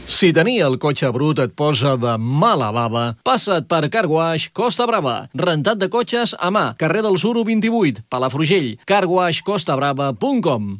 Si tenir el cotxe brut et posa de mala bava, passa't per Car Wash Costa Brava. Rentat de cotxes a mà, carrer del Suro 28, Palafrugell. carwashcostabrava.com.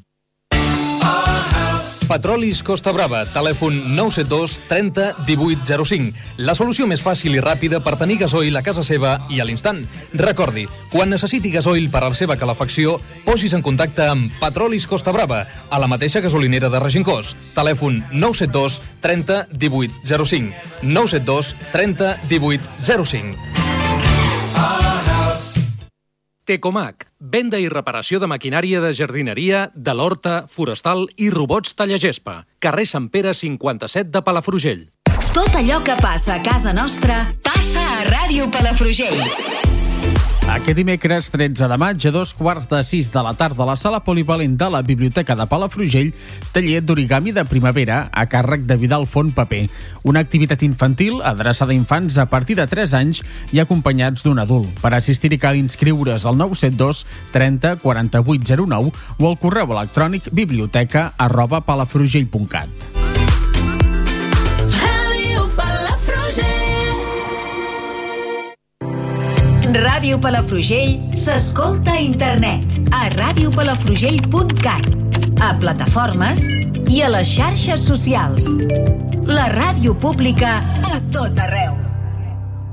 Petrolis Costa Brava, telèfon 972 30 18 05. La solució més fàcil i ràpida per tenir gasoil a casa seva i a l'instant. Recordi, quan necessiti gasoil per a la seva calefacció, posis en contacte amb Petrolis Costa Brava, a la mateixa gasolinera de Regencós. Telèfon 972 30 18 05. 972 30 18 05. Tecomac, venda i reparació de maquinària de jardineria, de l'horta, forestal i robots tallagespa. Carrer Sant Pere 57 de Palafrugell. Tot allò que passa a casa nostra passa a Ràdio Palafrugell. Aquest dimecres 13 de maig a 5:15 de la tarda a la sala polivalent de la Biblioteca de Palafrugell, taller d'origami de primavera a càrrec de Vidal Font Paper. Una activitat infantil adreçada a infants a partir de 3 anys i acompanyats d'un adult. Per assistir-hi cal inscriure's al 972 30 48 09 o al correu electrònic biblioteca@palafrugell.cat. Ràdio Palafrugell s'escolta a internet a radiopalafrugell.cat, a plataformes i a les xarxes socials. La ràdio pública a tot arreu.